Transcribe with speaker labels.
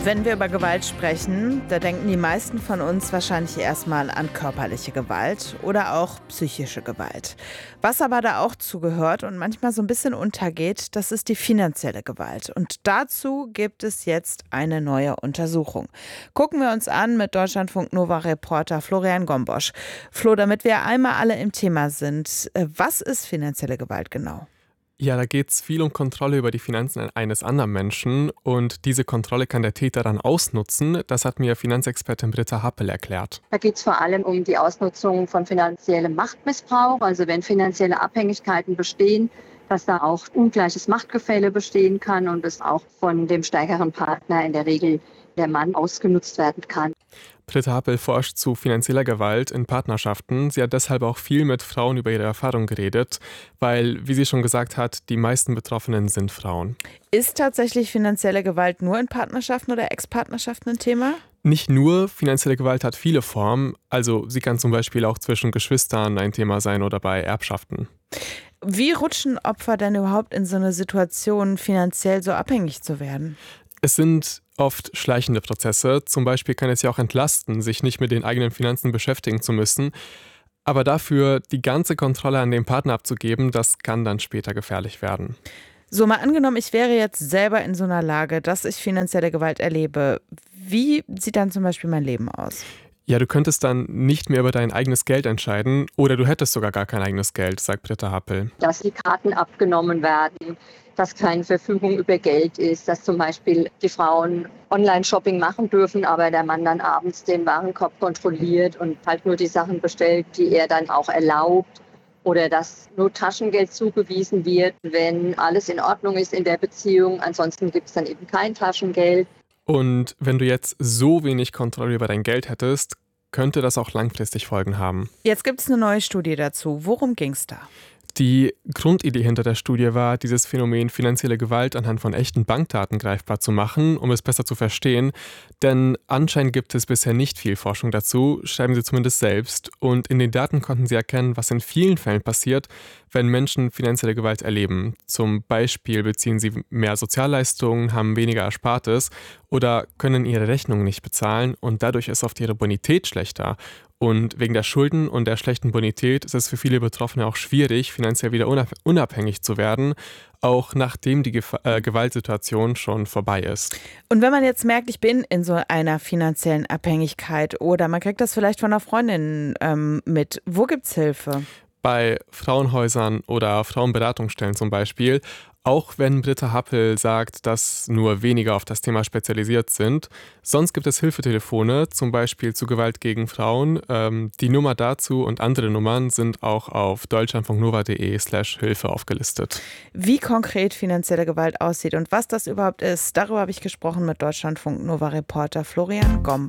Speaker 1: Wenn wir über Gewalt sprechen, da denken die meisten von uns wahrscheinlich erstmal an körperliche Gewalt oder auch psychische Gewalt. Was aber da auch zugehört und manchmal so ein bisschen untergeht, das ist die finanzielle Gewalt. Und dazu gibt es jetzt eine neue Untersuchung. Gucken wir uns an mit Deutschlandfunk-Nova-Reporter Florian Gombosch. Flo, damit wir einmal alle im Thema sind, was ist finanzielle Gewalt genau?
Speaker 2: Ja, da geht es viel um Kontrolle über die Finanzen eines anderen Menschen und diese Kontrolle kann der Täter dann ausnutzen. Das hat mir Finanzexpertin Britta Happel erklärt.
Speaker 3: Da geht es vor allem um die Ausnutzung von finanziellem Machtmissbrauch, also wenn finanzielle Abhängigkeiten bestehen, dass da auch ungleiches Machtgefälle bestehen kann und es auch von dem stärkeren Partner, in der Regel der Mann, ausgenutzt werden kann.
Speaker 2: Britta Happel forscht zu finanzieller Gewalt in Partnerschaften. Sie hat deshalb auch viel mit Frauen über ihre Erfahrung geredet, weil, wie sie schon gesagt hat, die meisten Betroffenen sind Frauen.
Speaker 1: Ist tatsächlich finanzielle Gewalt nur in Partnerschaften oder Ex-Partnerschaften ein Thema?
Speaker 2: Nicht nur, finanzielle Gewalt hat viele Formen. Also sie kann zum Beispiel auch zwischen Geschwistern ein Thema sein oder bei Erbschaften.
Speaker 1: Wie rutschen Opfer denn überhaupt in so eine Situation, finanziell so abhängig zu werden?
Speaker 2: Es sind oft schleichende Prozesse. Zum Beispiel kann es ja auch entlasten, sich nicht mit den eigenen Finanzen beschäftigen zu müssen. Aber dafür die ganze Kontrolle an den Partner abzugeben, das kann dann später gefährlich werden.
Speaker 1: So, mal angenommen, ich wäre jetzt selber in so einer Lage, dass ich finanzielle Gewalt erlebe. Wie sieht dann zum Beispiel mein Leben aus?
Speaker 2: Ja, du könntest dann nicht mehr über dein eigenes Geld entscheiden oder du hättest sogar gar kein eigenes Geld, sagt Britta Happel.
Speaker 3: Dass die Karten abgenommen werden, dass keine Verfügung über Geld ist, dass zum Beispiel die Frauen Online-Shopping machen dürfen, aber der Mann dann abends den Warenkorb kontrolliert und halt nur die Sachen bestellt, die er dann auch erlaubt. Oder dass nur Taschengeld zugewiesen wird, wenn alles in Ordnung ist in der Beziehung. Ansonsten gibt es dann eben kein Taschengeld.
Speaker 2: Und wenn du jetzt so wenig Kontrolle über dein Geld hättest, könnte das auch langfristig Folgen haben.
Speaker 1: Jetzt gibt es eine neue Studie dazu. Worum ging es da?
Speaker 2: Die Grundidee hinter der Studie war, dieses Phänomen finanzielle Gewalt anhand von echten Bankdaten greifbar zu machen, um es besser zu verstehen. Denn anscheinend gibt es bisher nicht viel Forschung dazu, schreiben sie zumindest selbst. Und in den Daten konnten sie erkennen, was in vielen Fällen passiert, wenn Menschen finanzielle Gewalt erleben. Zum Beispiel beziehen sie mehr Sozialleistungen, haben weniger Erspartes oder können ihre Rechnungen nicht bezahlen und dadurch ist oft ihre Bonität schlechter. Und wegen der Schulden und der schlechten Bonität ist es für viele Betroffene auch schwierig, finanziell wieder unabhängig zu werden, auch nachdem die Gewaltsituation schon vorbei ist.
Speaker 1: Und wenn man jetzt merkt, ich bin in so einer finanziellen Abhängigkeit oder man kriegt das vielleicht von einer Freundin mit, wo gibt's Hilfe?
Speaker 2: Bei Frauenhäusern oder Frauenberatungsstellen zum Beispiel, auch wenn Britta Happel sagt, dass nur weniger auf das Thema spezialisiert sind. Sonst gibt es Hilfetelefone, zum Beispiel zu Gewalt gegen Frauen. Die Nummer dazu und andere Nummern sind auch auf deutschlandfunknova.de/Hilfe aufgelistet.
Speaker 1: Wie konkret finanzielle Gewalt aussieht und was das überhaupt ist, darüber habe ich gesprochen mit Deutschlandfunk-Nova-Reporter Florian Gombosch.